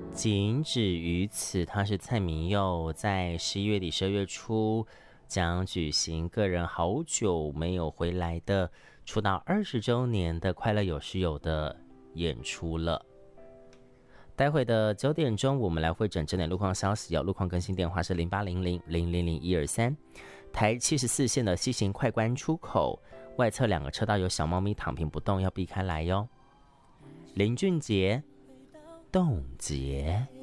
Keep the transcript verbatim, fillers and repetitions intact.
仅止于此，他是蔡明佑，在十一月底、十二月初将举行个人好久没有回来的出道二十周年的快乐有时有的演出了。待会的九点钟，我们来会诊整点路况消息。有路况更新电话是零八零零零零零一二三。台七十四线的西行快关出口外侧两个车道有小猫咪躺平不动，要避开来哟。林俊杰，冻结。